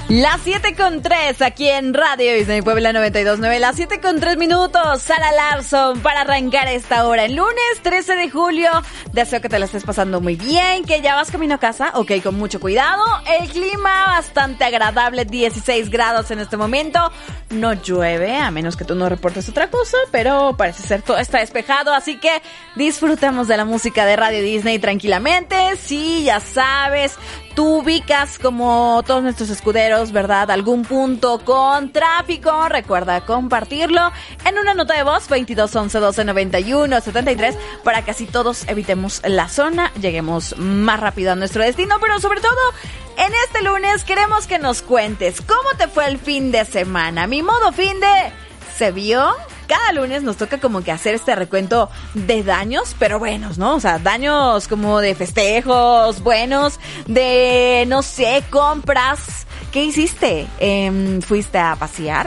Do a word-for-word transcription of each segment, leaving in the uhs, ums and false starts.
Las siete con tres aquí en Radio Disney Puebla noventa y dos punto nueve. Las siete con tres minutos. Sara Larson para arrancar esta hora. El lunes trece de julio. Deseo que te la estés pasando muy bien. Que ya vas camino a casa. Ok, con mucho cuidado. El clima bastante agradable. dieciséis grados en este momento. No llueve, a menos que tú no reportes otra cosa. Pero parece ser todo está despejado. Así que disfrutemos de la música de Radio Disney tranquilamente. Sí, ya sabes. Tú ubicas, como todos nuestros escuderos, ¿verdad?, algún punto con tráfico. Recuerda compartirlo en una nota de voz veintidós once doce noventa y uno setenta y tres para que así todos evitemos la zona, lleguemos más rápido a nuestro destino. Pero sobre todo, en este lunes queremos que nos cuentes cómo te fue el fin de semana. Mi modo fin de se vio. Cada lunes nos toca como que hacer este recuento de daños, pero buenos, ¿no? O sea, daños como de festejos, buenos, de, no sé, compras. ¿Qué hiciste? Eh, ¿Fuiste a pasear?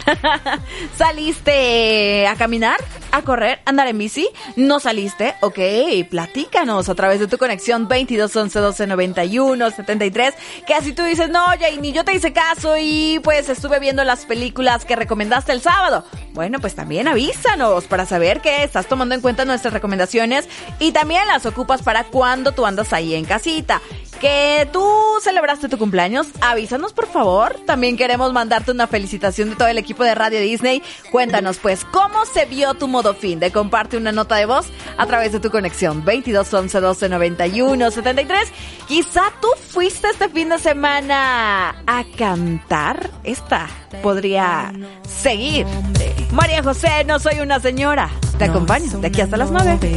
¿Saliste a caminar? ¿A correr? ¿Andar en bici? ¿No saliste? Ok, platícanos a través de tu conexión veintidós once doce noventa y uno setenta y tres. Que así tú dices, no, Jay, ni yo te hice caso y pues estuve viendo las películas que recomendaste el sábado. Bueno, pues también avísanos para saber que estás tomando en cuenta nuestras recomendaciones y también las ocupas para cuando tú andas ahí en casita. Que tú celebraste tu cumpleaños, avísanos por favor. También queremos mandarte una felicitación de todo el equipo de Radio Disney. Cuéntanos pues, ¿cómo se vio tu modo fin de? Comparte una nota de voz a través de tu conexión veintidós once doce noventa y uno setenta y tres. Quizá tú fuiste este fin de semana a cantar. Esta podría seguir. María José, no soy una señora. Te acompaño de aquí hasta las nueve.